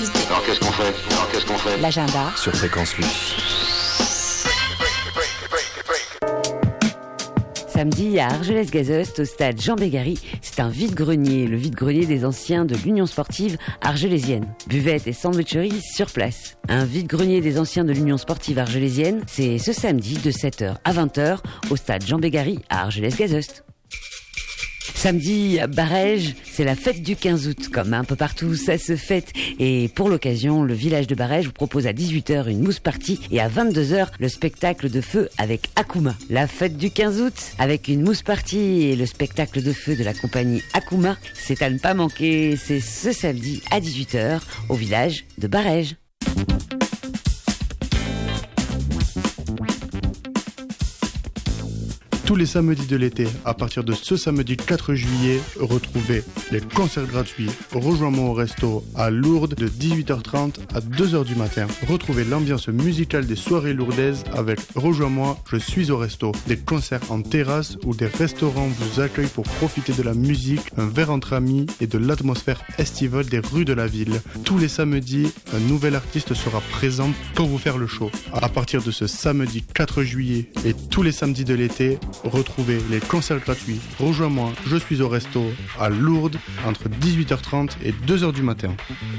plus 2. Alors qu'est-ce qu'on fait L'agenda sur Fréquence Luce. Samedi, à Argelès-Gazost, au stade Jean Bégary, c'est un vide-grenier, le vide-grenier des anciens de l'Union sportive argelésienne. Buvette et sandwicherie sur place. Un vide-grenier des anciens de l'Union sportive argelésienne, c'est ce samedi de 7h à 20h au stade Jean Bégary à Argelès-Gazost. Samedi, à Barèges, c'est la fête du 15 août. Comme un peu partout, ça se fête. Et pour l'occasion, le village de Barèges vous propose à 18h une mousse party et à 22h le spectacle de feu avec Akuma. La fête du 15 août avec une mousse party et le spectacle de feu de la compagnie Akuma, c'est à ne pas manquer. C'est ce samedi à 18h au village de Barèges. Tous les samedis de l'été, à partir de ce samedi 4 juillet, retrouvez les concerts gratuits. Rejoins-moi au resto à Lourdes de 18h30 à 2h du matin. Retrouvez l'ambiance musicale des soirées lourdaises avec Rejoins-moi, je suis au resto. Des concerts en terrasse où des restaurants vous accueillent pour profiter de la musique, un verre entre amis et de l'atmosphère estivale des rues de la ville. Tous les samedis, un nouvel artiste sera présent pour vous faire le show. À partir de ce samedi 4 juillet et tous les samedis de l'été, retrouvez les concerts gratuits. Rejoins-moi, je suis au resto à Lourdes entre 18h30 et 2h du matin.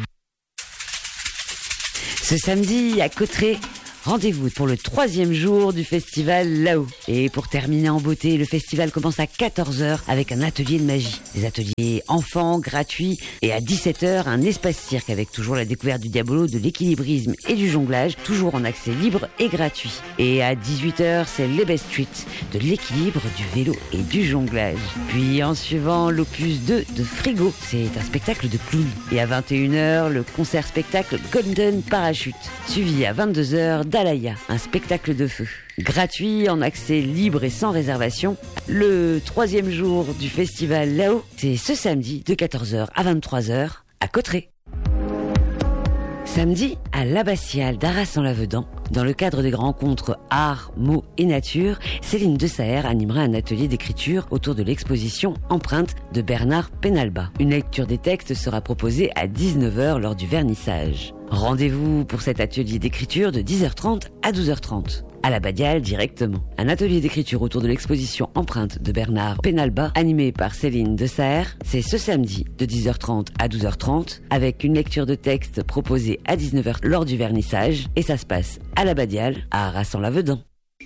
Ce samedi à Cauterets, rendez-vous pour le 3e jour du festival là-haut. Et pour terminer en beauté, le festival commence à 14h avec un atelier de magie. Des ateliers enfants gratuits et à 17h un espace cirque avec toujours la découverte du diabolo, de l'équilibrisme et du jonglage, toujours en accès libre et gratuit. Et à 18h, c'est les Best Street, de l'équilibre, du vélo et du jonglage. Puis en suivant l'opus 2 de Frigo, c'est un spectacle de clown. Et à 21h, le concert-spectacle Golden Parachute. Suivi à 22h, Dalaya, un spectacle de feu. Gratuit, en accès libre et sans réservation. Le 3e jour du festival là-haut, c'est ce samedi de 14h à 23h à Cauterets. Samedi, à l'Abbatiale d'Arras-en-Lavedan, dans le cadre des rencontres Art, Mots et Nature, Céline Desaer animera un atelier d'écriture autour de l'exposition Empreinte de Bernard Penalba. Une lecture des textes sera proposée à 19h lors du vernissage. Rendez-vous pour cet atelier d'écriture de 10h30 à 12h30. À la Badiale directement. Un atelier d'écriture autour de l'exposition Empreinte de Bernard Penalba, animé par Céline Desaer, c'est ce samedi de 10h30 à 12h30, avec une lecture de texte proposée à 19h lors du vernissage, et ça se passe à la Badiale, à Arras-en-Lavedan.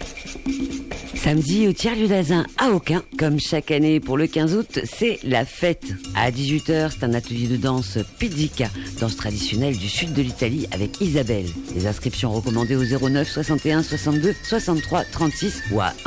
Samedi, au Tiers-Lieu d'Azun à Aucun, comme chaque année pour le 15 août, c'est la fête. À 18h, c'est un atelier de danse pizzica, danse traditionnelle du sud de l'Italie avec Isabelle. Les inscriptions recommandées au 09 61 62 63 36 ou à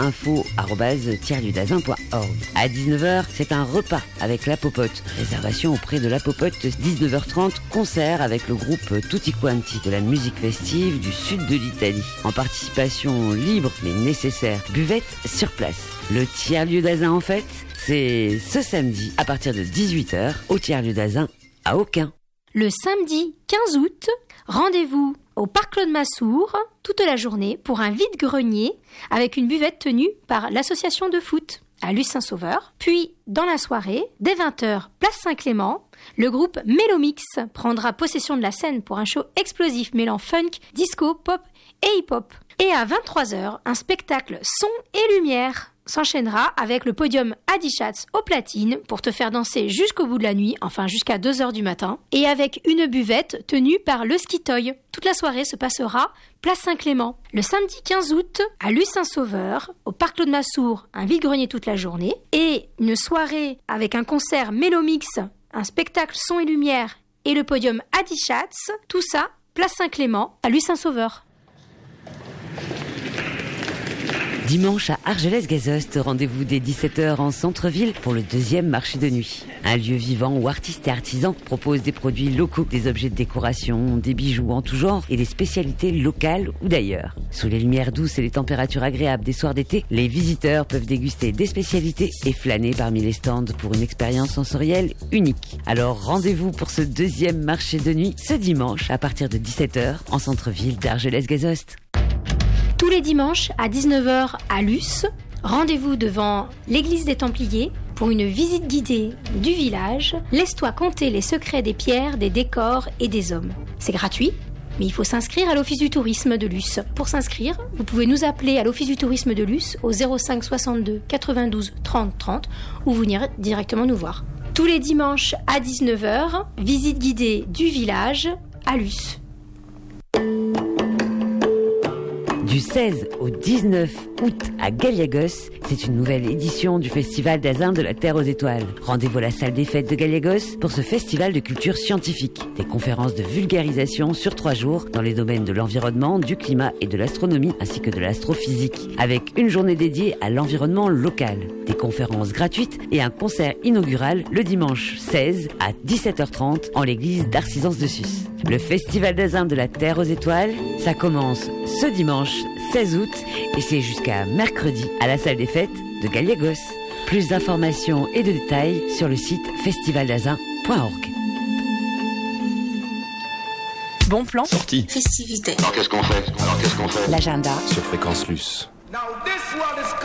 info@tierlieuxdazun.org. À 19h, c'est un repas avec La Popote. Réservation auprès de La Popote, 19h30, concert avec le groupe Tutti Quanti de la musique festive du sud de l'Italie. En participation libre mais nécessaire. Buvette sur place. Le Tiers-Lieu d'Azun en fait, c'est ce samedi à partir de 18h au Tiers-Lieu d'Azun à Aucun. Le samedi 15 août, rendez-vous au parc Claude Massour toute la journée pour un vide-grenier avec une buvette tenue par l'association de foot à Luce-Saint-Sauveur. Puis, dans la soirée, dès 20h, place Saint-Clément, le groupe Mélomix prendra possession de la scène pour un show explosif mêlant funk, disco, pop et hip-hop. Et à 23h, un spectacle son et lumière s'enchaînera avec le podium Adichatz au platine pour te faire danser jusqu'au bout de la nuit, enfin jusqu'à 2h du matin, et avec une buvette tenue par le Skitoy. Toute la soirée se passera place Saint-Clément. Le samedi 15 août, à Luce-Saint-Sauveur, au parc Claude Massour, un vide-grenier toute la journée, et une soirée avec un concert Mélomix, un spectacle son et lumière, et le podium Adichatz, tout ça, place Saint-Clément, à Luce-Saint-Sauveur. Dimanche à Argelès-Gazost, rendez-vous dès 17h en centre-ville pour le 2e marché de nuit. Un lieu vivant où artistes et artisans proposent des produits locaux, des objets de décoration, des bijoux en tout genre et des spécialités locales ou d'ailleurs. Sous les lumières douces et les températures agréables des soirs d'été, les visiteurs peuvent déguster des spécialités et flâner parmi les stands pour une expérience sensorielle unique. Alors rendez-vous pour ce 2e marché de nuit ce dimanche à partir de 17h en centre-ville d'Argelès-Gazost. Tous les dimanches à 19h à Luce, rendez-vous devant l'église des Templiers Pour une visite guidée du village, laisse-toi conter les secrets des pierres, des décors et des hommes. C'est gratuit, mais il faut s'inscrire à l'Office du tourisme de Luce. Pour s'inscrire, vous pouvez nous appeler à l'Office du tourisme de Luce au 05 62 92 30 30 ou venir directement nous voir. Tous les dimanches à 19h, visite guidée du village à Luce. Du 16 au 19 août à Galliagos, c'est une nouvelle édition du Festival d'Azin de la Terre aux Étoiles. Rendez-vous à la salle des fêtes de Galliagos pour ce festival de culture scientifique. Des conférences de vulgarisation sur 3 jours dans les domaines de l'environnement, du climat et de l'astronomie, ainsi que de l'astrophysique, avec une journée dédiée à l'environnement local. Des conférences gratuites et un concert inaugural le dimanche 16 à 17h30 en l'église d'Arcisans-de-Sus. Le Festival d'Azin de la Terre aux Étoiles, ça commence ce dimanche 16 août et c'est jusqu'à mercredi à la salle des fêtes de Galliagos. Plus d'informations et de détails sur le site festivaldazin.org. Bon plan. Sortie. Festivité. Alors qu'est-ce qu'on fait? L'agenda Sur Fréquence Luce.